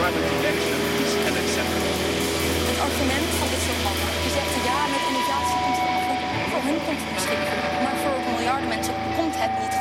climate action is unacceptable. Het argument van dit soort mannen, die zegt ja, met innovatie komt het eigenlijk, voor hun komt het misschien goed, maar voor miljarden mensen komt het niet